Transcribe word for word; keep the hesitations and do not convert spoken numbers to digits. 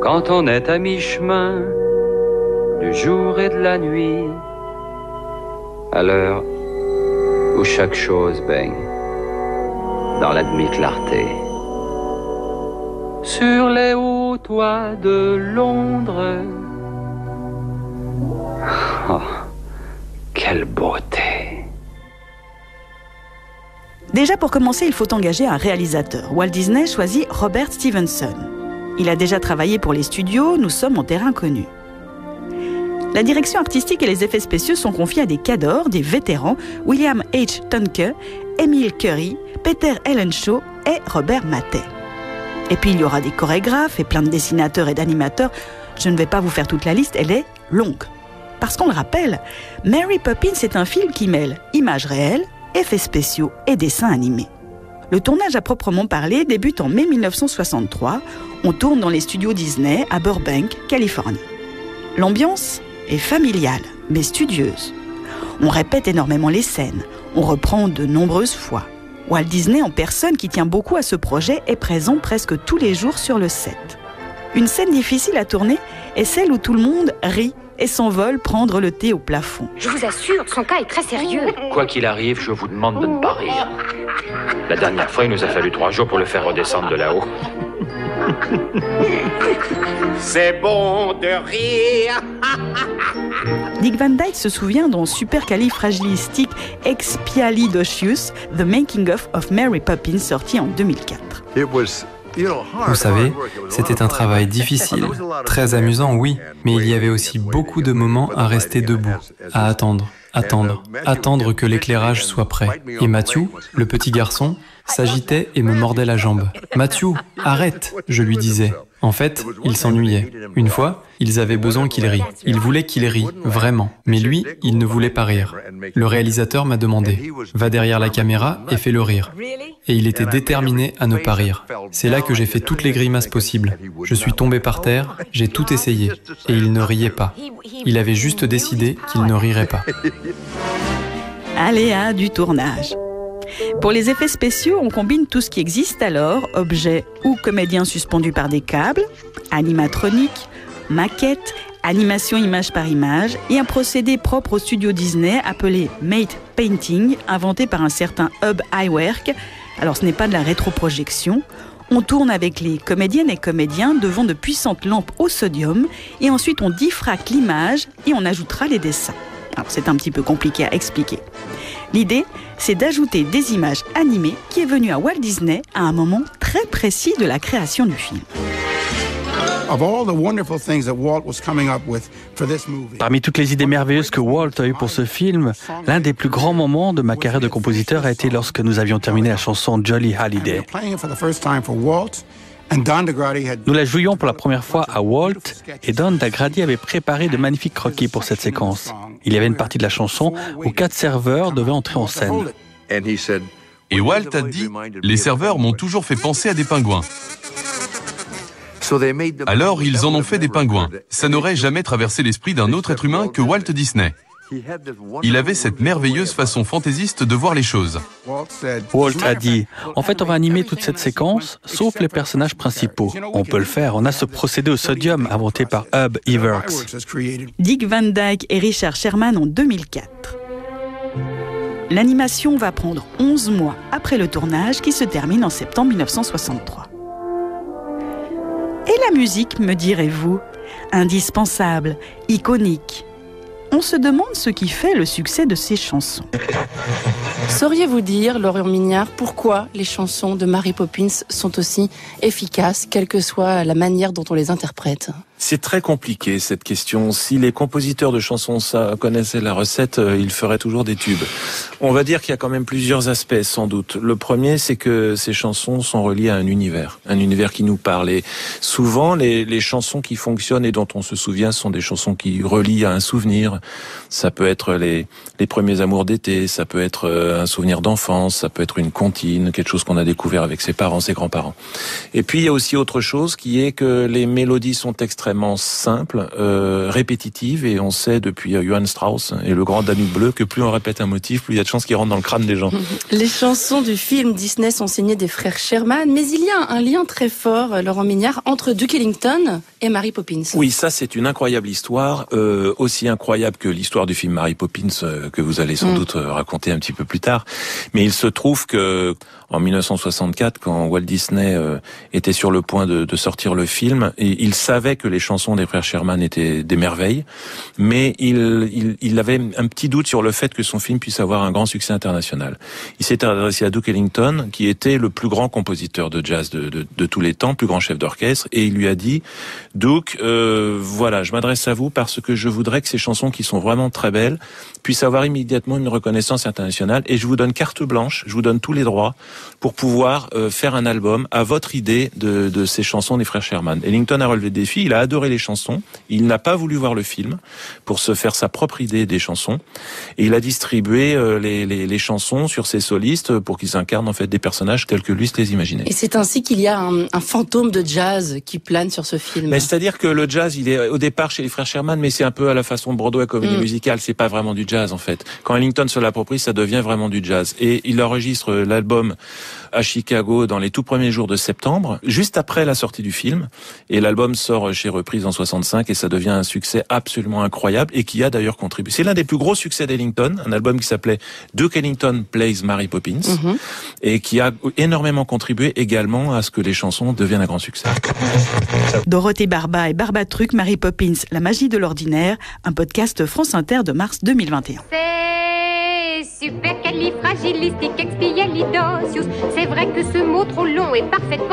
Quand on est à mi-chemin du jour et de la nuit, à l'heure où chaque chose baigne dans la demi-clarté. Sur les hauts toits de Londres, oh, quelle beauté! Déjà pour commencer, il faut engager un réalisateur. Walt Disney choisit Robert Stevenson. Il a déjà travaillé pour les studios, nous sommes en terrain connu. La direction artistique et les effets spéciaux sont confiés à des cadors, des vétérans, William H. Tonke, Emile Curry, Peter Ellenshaw et Robert Mattei. Et puis il y aura des chorégraphes et plein de dessinateurs et d'animateurs. Je ne vais pas vous faire toute la liste, elle est longue. Parce qu'on le rappelle, Mary Poppins est un film qui mêle images réelles, effets spéciaux et dessins animés. Le tournage à proprement parler débute en mai mille neuf cent soixante-trois. On tourne dans les studios Disney à Burbank, Californie. L'ambiance est familiale, mais studieuse. On répète énormément les scènes, on reprend de nombreuses fois. Walt Disney, en personne qui tient beaucoup à ce projet, est présent presque tous les jours sur le set. Une scène difficile à tourner est celle où tout le monde rit et s'envole prendre le thé au plafond. Je vous assure, son cas est très sérieux. Quoi qu'il arrive, je vous demande de ne pas rire. La dernière fois, il nous a fallu trois jours pour le faire redescendre de là-haut. C'est bon de rire. Dick Van Dyke se souvient dans Supercalifragilisticexpialidocious, The Making of of Mary Poppins, sorti en deux mille quatre. Vous savez, c'était un travail difficile, très amusant, oui, mais il y avait aussi beaucoup de moments à rester debout, à attendre, attendre, attendre que l'éclairage soit prêt. Et Matthew, le petit garçon, s'agitait et me mordait la jambe. « Matthew, arrête !» je lui disais. En fait, il s'ennuyait. Une fois, ils avaient besoin qu'il rie. Ils voulaient qu'il rie, vraiment. Mais lui, il ne voulait pas rire. Le réalisateur m'a demandé « Va derrière la caméra et fais-le rire. » Et il était déterminé à ne pas rire. C'est là que j'ai fait toutes les grimaces possibles. Je suis tombé par terre, j'ai tout essayé. Et il ne riait pas. Il avait juste décidé qu'il ne rirait pas. Aléa du tournage. Pour les effets spéciaux, on combine tout ce qui existe alors, objets ou comédiens suspendus par des câbles, animatroniques, maquettes, animation image par image et un procédé propre au studio Disney appelé Matte Painting, inventé par un certain Ub Iwerk. Alors ce n'est pas de la rétroprojection. On tourne avec les comédiennes et comédiens devant de puissantes lampes au sodium et ensuite on diffracte l'image et on ajoutera les dessins. Alors c'est un petit peu compliqué à expliquer. L'idée, c'est d'ajouter des images animées qui est venue à Walt Disney à un moment très précis de la création du film. Parmi toutes les idées merveilleuses que Walt a eues pour ce film, l'un des plus grands moments de ma carrière de compositeur a été lorsque nous avions terminé la chanson Jolly Holiday. Nous la jouions pour la première fois à Walt et Don DeGrady avait préparé de magnifiques croquis pour cette séquence. Il y avait une partie de la chanson où quatre serveurs devaient entrer en scène. Et Walt a dit « Les serveurs m'ont toujours fait penser à des pingouins. » Alors ils en ont fait des pingouins. Ça n'aurait jamais traversé l'esprit d'un autre être humain que Walt Disney. Il avait cette merveilleuse façon fantaisiste de voir les choses. Walt a dit « En fait, on va animer toute cette séquence, sauf les personnages principaux. On peut le faire, on a ce procédé au sodium inventé par Ub Iwerks. » Dick Van Dyke et Richard Sherman en deux mille quatre. L'animation va prendre onze mois après le tournage qui se termine en septembre mille neuf cent soixante-trois. Et la musique, me direz-vous, indispensable, iconique. On se demande ce qui fait le succès de ces chansons. Sauriez-vous dire, Laurent Mignard, pourquoi les chansons de Mary Poppins sont aussi efficaces, quelle que soit la manière dont on les interprète ? C'est très compliqué cette question. Si les compositeurs de chansons ça, connaissaient la recette, euh, ils feraient toujours des tubes. On va dire qu'il y a quand même plusieurs aspects, sans doute. Le premier, c'est que ces chansons sont reliées à un univers, un univers qui nous parle. Et souvent, les, les chansons qui fonctionnent et dont on se souvient sont des chansons qui relient à un souvenir. Ça peut être les, les premiers amours d'été, ça peut être un souvenir d'enfance, ça peut être une comptine, quelque chose qu'on a découvert avec ses parents, ses grands-parents. Et puis, il y a aussi autre chose qui est que les mélodies sont extrêmement extrêmement simple, euh, répétitive, et on sait depuis Johann Strauss et le grand Danube bleu que plus on répète un motif, plus il y a de chances qu'il rentre dans le crâne des gens. Les chansons du film Disney sont signées des frères Sherman, mais il y a un lien très fort, Laurent Mignard, entre Duke Ellington et Mary Poppins. Oui, ça c'est une incroyable histoire, euh, aussi incroyable que l'histoire du film Mary Poppins, euh, que vous allez sans mmh. doute raconter un petit peu plus tard. Mais il se trouve que en mille neuf cent soixante-quatre, quand Walt Disney euh, était sur le point de, de sortir le film, et il savait que les chansons des frères Sherman étaient des merveilles, mais il, il, il avait un petit doute sur le fait que son film puisse avoir un grand succès international. Il s'est adressé à Duke Ellington, qui était le plus grand compositeur de jazz de, de, de tous les temps, plus grand chef d'orchestre, et il lui a dit « Duke, euh, voilà, je m'adresse à vous parce que je voudrais que ces chansons qui sont vraiment très belles puissent avoir immédiatement une reconnaissance internationale, et je vous donne carte blanche, je vous donne tous les droits pour pouvoir euh, faire un album à votre idée de, de ces chansons des frères Sherman. » Ellington a relevé le défi, il a adoré les chansons, il n'a pas voulu voir le film pour se faire sa propre idée des chansons, et il a distribué euh, les, les, les chansons sur ses solistes pour qu'ils incarnent en fait des personnages tels que lui se les imaginait. Et c'est ainsi qu'il y a un, un fantôme de jazz qui plane sur ce film. Mais c'est-à-dire que le jazz, il est au départ chez les frères Sherman, mais c'est un peu à la façon de Broadway comédie mmh. musicale, c'est pas vraiment du jazz en fait. Quand Ellington se l'approprie, ça devient vraiment du jazz. Et il enregistre l'album à Chicago dans les tout premiers jours de septembre, juste après la sortie du film, et l'album sort chez Reprise en soixante-cinq, et ça devient un succès absolument incroyable, et qui a d'ailleurs contribué. C'est l'un des plus gros succès d'Ellington, un album qui s'appelait Duke Ellington Plays Mary Poppins, mmh. et qui a énormément contribué également à ce que les chansons deviennent un grand succès. Dorothée Barba et Barba Truc, Mary Poppins, la magie de l'ordinaire, un podcast France Inter de mars deux mille vingt et un. C'est supercalifragilistique expialidocious. C'est vrai que ce mot trop long est parfaitement